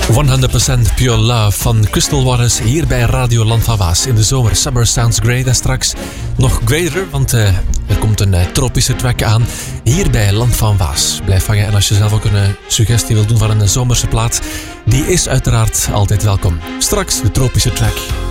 100% Pure Love van Crystal Waters hier bij Radio Land van Waas. In de zomer Summer Sounds Great en straks nog greater, want er komt een tropische track aan hier bij Land van Waas. Blijf hangen en als je zelf ook een suggestie wilt doen van een zomerse plaat, die is uiteraard altijd welkom. Straks de tropische track.